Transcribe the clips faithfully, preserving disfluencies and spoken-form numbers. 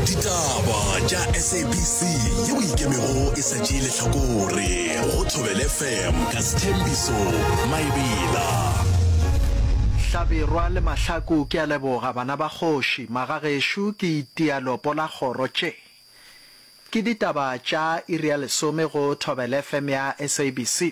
Ditaba tša S A B C yeo ikemego e sa tšeele hlakore go Thobela F M ka Sthembiso Maebela. Hlabirwa le Mahlaku ke a leboga bana ba kgoši magagešo ke itialo pola kgoro tše. Ke ditaba tša iri ya lesome go Thobela F M ya S A B C.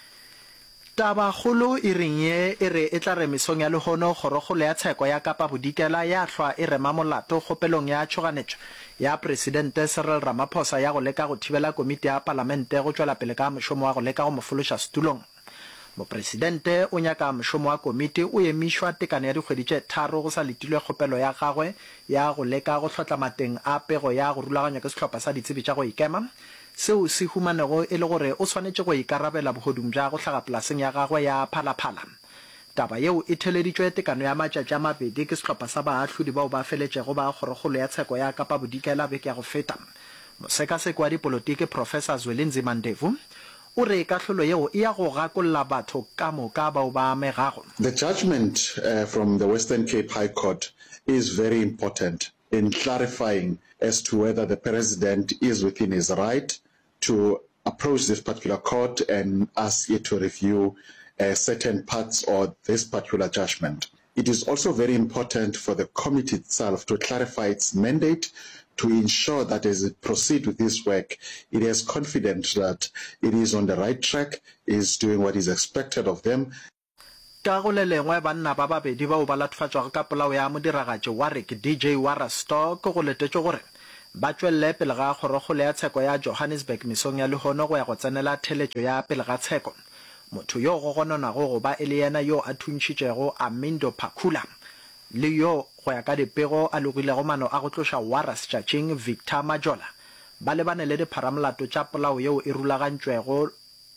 Taba kgolo e reng ye e re e tla re mesong ya lehono kgorokgolo ya tsheko ya Kapa Bodikela ya hlwa e rema molato kgopelong ya tšhoganetšo ya Presidente Cyril Ramaphosa ya go leka go thibela komiti ya Palamente go tšwela pele ka mošomo wa go leka go mofološa setulong. Mopresidente o nyaka mošomo wa komiti o emišwa tekano ya dikgwedi tše tharo go sa letilwe kgopelo ya gagwe ya go leka go hlotla mateng a pego ya go rulaganywa ke sehlopha sa ditsebi tša go ikema. Seo se humanego e le gore o swanetše go ikarabela bogodung bja go hlaga polaseng ya gagwe ya Phalaphala. Taba yeo e theleditšwe tekano ya matšatši a mabedi ke sehlopha sa baahlodi bao ba feletšego ba kgorokgolo ya tsheko ya Kapa Bodikela beke ya go feta. Mosekaseki wa dipolotiki Professor Zwelinzima Ndevu o re kahlolo yeo e ya go gakolla batho ka moka bao ba amegago. The judgment uh, from the Western Cape High Court is very important in clarifying as to whether the president is within his right to approach this particular court and ask it to review uh, certain parts of this particular judgment. It is also very important for the committee itself to clarify its mandate to ensure that as it proceeds with this work, it is confident that it is on the right track, is doing what is expected of them. Ka go le lengwe banna ba babedi bao ba latofaditswego ka polao ya modiragatši wa re ke D J Warastock go letetšwe gore ba tšwelele pele ga kgorokgolo ya tsheko ya Johannesburg mesong ya lehono go ya go tsenela theletšo ya pele ga tsheko. Motho yo go gononago go ba e le yena yo a thuntšitšego Amindo Phakula le yo go ya ka dipego a logilego mano a go tloša Waras tšatšing Victor Majola ba lebane le dipharamolato tša polao yeo e rulagantšwego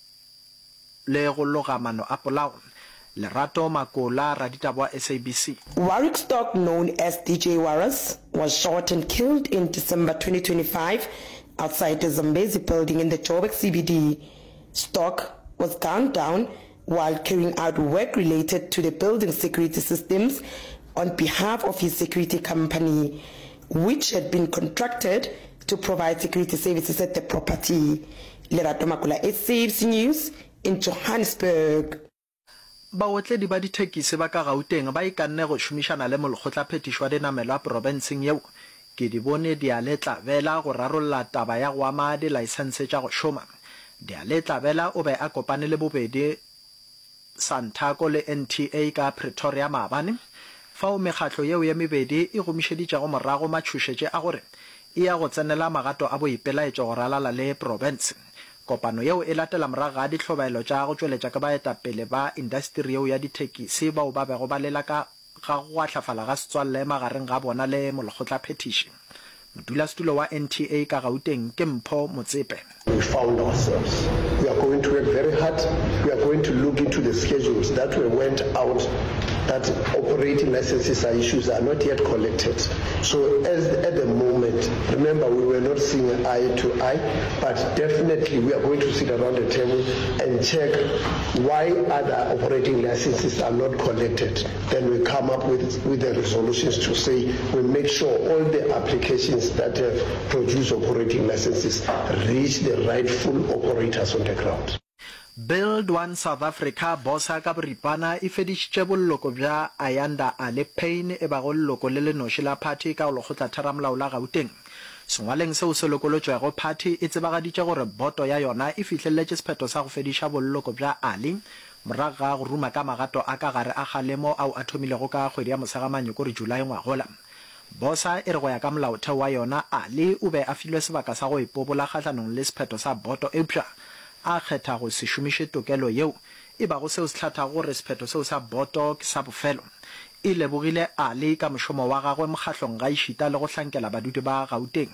le go loga mano a polao. Lerato Makola, Raditabo S A B C. Warwick Stock, known as D J Waras, was shot and killed in December twenty twenty-five outside the Zambezi building in the Joburg C B D. Stock was gunned down while carrying out work related to the building security systems on behalf of his security company, which had been contracted to provide security services at the property. Lerato Makola, S A B C News in Johannesburg. Baotledi ba dithekisi ba ka Gauteng ba ikanne go šomišana le molekgotlaphethiši wa dinamelo a porofenseng yeo ke di bone di a letlavela go rarolla taba ya go ama dilaesense tša go šoma. Di a letlavela o be a kopane le bobedi Santaco le N T A ka Pretoria maabane fao mekgatlo yeo ya mebedi e gomišeditšego morago matšhošetše a gore e ya go tsenela magato a boipelaetšo go ralala le province. Kopano yeo e latela morago ga ditlhobaelo tša go tšweletša ka baetapele ba industri yeo ya dithekisi bao ba bego ba lela ka ga go ahlafala ga setswalle magareng ga bona le molekgotlaphethiši. Modulasetulo wa N T A ka Gauteng ke Mpho Motsepe. We found ourselves. We are going to work very hard. We are going to look into the schedules that we went out, that operating licenses are issues are not yet collected. So as at the moment, remember we were not seeing eye to eye, but definitely we are going to sit around the table and check why other operating licenses are not collected. Then we come up with, with the resolutions to say we make sure all the applications that have produced operating licenses reach the rightful operators on the ground. Build One South Africa bosa ka boripana e feditše bolloko bja Ayanda Ale Payne e ba go leloko le lenoši la party ka go lekgotla theramolao la Gauteng. Sengwaleng seo se lokolotšwego party e tsebagaditše gore boto ya yona e fihlelletše sephetho sa go fediša bolloko bja Ali morago ga go ruma ka magato a ka gare a kgalemo ao a thomilego ka kgwedi ya mosegamanyo kore Julae ngwagola. Bosa e re go ya ka molaotheo wa yona Ali o be a filwe sebaka sa go ipobola kgatlhanong le sephetho sa boto eupša a kgetha go se šomiše tokelo yeo e ba go seo se hlathago gore sephetho seo sa boto ke sa bofelo. E lebogile Ali ka mošomo wa gagwe mokgatlong ga išita le go hlankela badudi ba Gauteng.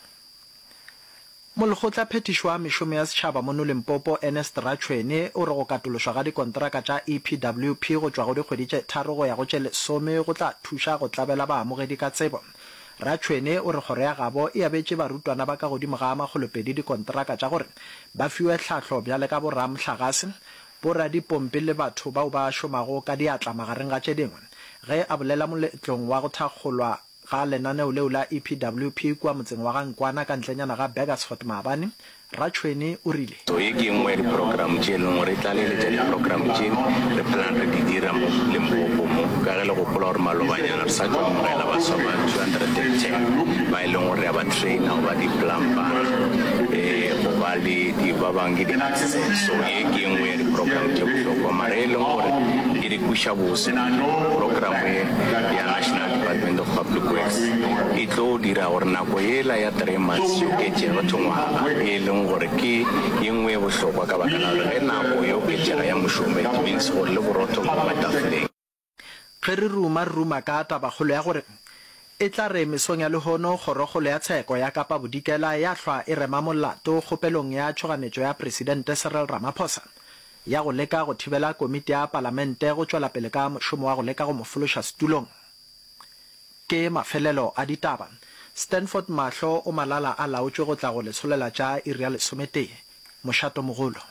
Molekgotlaphethiši wa mešomo ya setšhaba mo Limpopo Ernest Ratšhwene o re go katološwa ga dikontraka tša E P W P go tšwa go dikgwedi tše tharo go ya go tše lesome go tla thuša go tlabela baamogedi ka tsebo. Ratšhwene o re kgoro ya gabo e abetše barutwana ba ka godimo ga makgolopedi dikontraka tša gore ba fiwe tlhahlo bjale ka boramhlagase boradipompe le batho bao ba šomago ka diatla magareng ga tše dingwe ge a bolela moletlong wa go thakgolwa ga lenaneo leo la E P W P kwa motseng wa Gankwana ka ntlenyana ga Burgersfort Maabane Ratshweni o rile so e ke nngwe di program tse leng gore tlalele di program tse re plan re di dira mo Limpopo mo ka re le go pola gore malobanyana re sa tlo mmela ba so ba two hundred ten ba ile gore ba trainer ba di plan ba eh go ba le di ba bangi di access so e ke nngwe di program tse go go mare le gore e di pusha bose program ya National Department of Public Works e tlo dira gore nako ela ya three months yo ke tse batho ngwaga e le gore ke yengwe bohlokwa ka baka la re nako yo ke tjera ya moshome it means gore le borotho go matafleng kgere ruma ruma ka taba golo ya gore e tla re mesong ya lehono gorogolo ya tsheko ya Kapa Bodikela ya hlwa e rema molato gopelong ya tshoganetso ya President Cyril Ramaphosa ya go leka go thibela komiti ya parlamente go tswela pele ka moshomo wa go leka go mofolosha setulong ke mafelelo a ditaba Stanford Mahlo o malala a laotswe go tla go letsolela tša iri ya lesomete moshato mogolo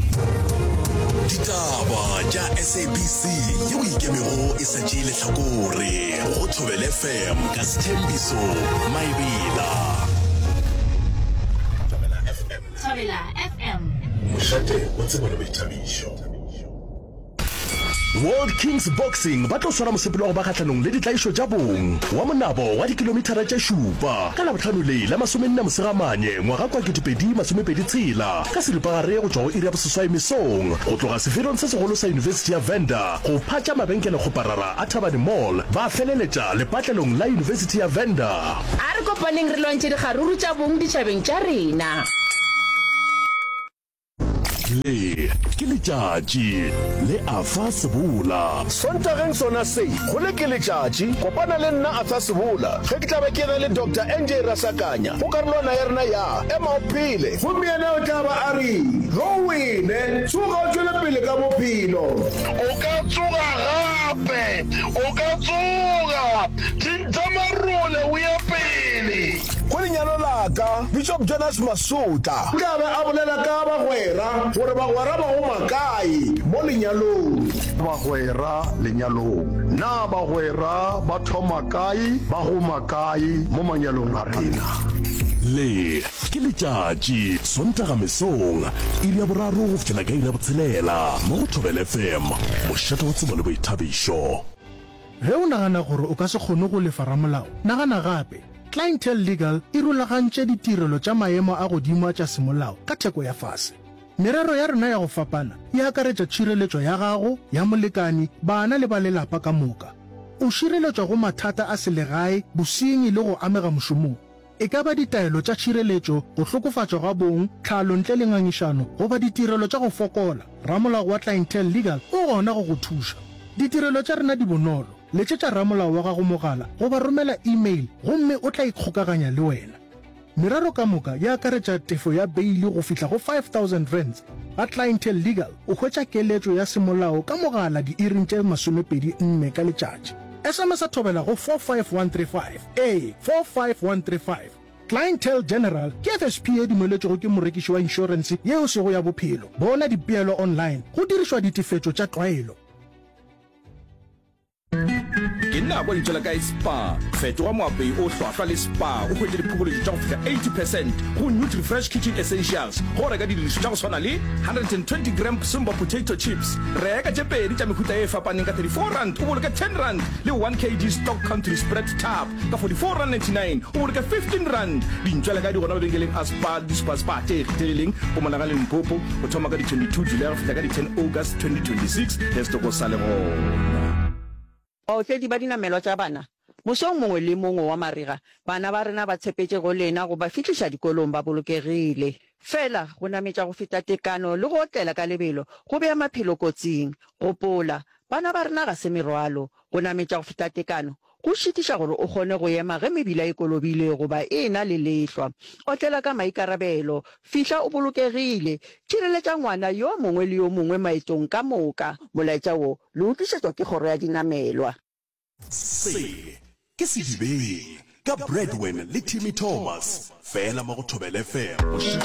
ditaba tša S A B C yeo ikemego e sa tšeile hlakore go Thobela F M ka Sthembiso Maibela Thobela F M Thobela F M mošate o tsebo le boithabišo World Kings Boxing ba tlo swara mosepelo go ba kgatlanong le ditlaišo tša bong wa monabo wa dikilomitara tša šupa ka labotlhano le la masomenne mosegamanye ngwaga kwa ketepedi masomepedi tshela ka seripagare go tšwa go iri ya boseswai mesong go tloga sefelong se segolo sa University ya Venda go phatša mabenkele go parara a Thabane Mall ba feleletša lepatlelong la University ya Venda a re kopaneng re lontše dikgaruru tša bong ditšhabeng tša rena le ke letšatši le Afa Sebola sontageng sona se go le ke letšatši kopana le nna Afa Sebola ge ke tla be ke na le Doctor N J Rasakanya go karolwana ya rena ya ema o phele gomiene o tla ba a re go wine tsoga o tšwele pele ka bophelo o ka tsoga gape o ka tsoga dintamarole o ya pele go lenyalo laka Bishop Jonas Masuta o tla be a bolela ka bagwera gore bagwera ba go makae mo lenyalong bagwera lenyalong na bagwera ba thoma kae ba go makae mo manyalong a rena le ke letšatši sontaga mesong iri ya boraro go fitlhela ka iri ya botshelela mo go Thobela F M mošate wa tsebo le boithabišo ge o nagana gore o ka se kgone go lefa ramolao nagana gape Clientele Legal e rulagantše ditirelo tša maemo a godimo a tša semolao ka theko ya fase merero ya rena ya go fapana e akaretša tšhireletšo ya gago ya molekani bana le ba lelapa ka moka o šireletšwa go mathata a selegae bosenyi le go amega mošomong e ka ba ditaelo tša tšhireletšo go hlokofatšwa ga bong tlhalo ntle le ngangišano goba ditirelo tša go fokola ramolao wa Clientele Legal o gona go go thuša ditirelo tša rena di bonolo letšetša ramolao wa gago mogala goba romela email gomme o tla ikgokaganya le wena meraro ka moka ya akaretša tefo ya beili go fihla go five thousand rands ga Clientele Legal o hwetša keletšo ya semolao ka mogala di-iring tše masomepedi nne ka letšatši S M S a thobela go four five one three five a four five one three five Clientele General ke F S P e dumeletšego ke morekiši wa inšorense yeo sego ya bophelo bona dipeelo online go dirišwa ditefetšo tša tlwaelo ke nna kwa ditswela ka spa fetoga moapei o hlwahlwa le spa o hwetše diphokoletšo tša go fihla eighty percent go NutriFresh Kitchen Essentials go reka didirišo tša go swana le one hundred twenty gram Simba potato chips reka tše pedi tša mehuta e fapaneng ka thirty-four rand o boloke ten rand le one kilogram stock country spread tab ka forty-four rand ninety-nine o boloke fifteen rand dintšwela ka di gona mabenkeleng a spa di spa spa tše kgetheleleng go monaga le Limpopo go thoma ka di twenty-two July go fihla ka di ten August twenty twenty-six le setoko sa le gona baotledi ba dinamelwa tša bana mosong mongwe le mongwe wa mariga bana ba rena ba tshepetše go lena go ba fihliša dikolong ba bolokegile fela go nametša go feta tekano le go otlela ka lebelo go beya maphelo kotsing gopola bana ba rena ga se merwalo go nametša go feta tekano go šitiša gore o kgone go ema ge mebila e kolobile goba e na le lehlwa otlela ka maikarabelo fihla o bolokegile tšireletša ngwana yo mongwe le yo mongwe maetong ka moka molaetša wo le utlišetšwa ke kgoro ya dinamelwa se ke sedibeng ka Bradwin le Timmy Thomas fela mo go Thobela F M